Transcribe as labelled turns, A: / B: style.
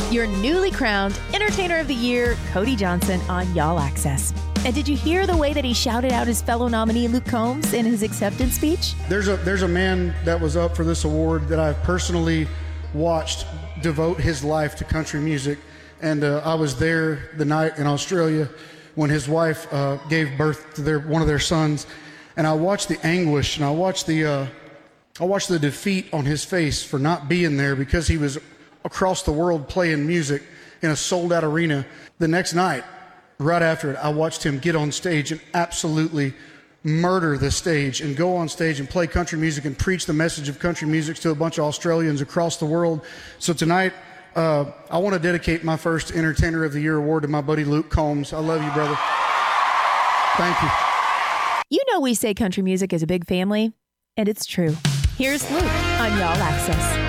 A: your newly crowned Entertainer of the Year, Cody Johnson, on Y'all Access. And did you hear the way that he shouted out his fellow nominee, Luke Combs, in his acceptance speech?
B: There's a man that was up for this award that I've personally watched devote his life to country music. And I was there the night in Australia when his wife gave birth to one of their sons. And I watched the anguish, and I watched the defeat on his face for not being there because he was across the world playing music in a sold-out arena. The next night, right after it, I watched him get on stage and absolutely murder the stage and go on stage and play country music and preach the message of country music to a bunch of Australians across the world. So tonight, I want to dedicate my first Entertainer of the Year award to my buddy Luke Combs. I love you, brother. Thank you.
A: You know we say country music is a big family, and it's true. Here's Luke on Y'all Access.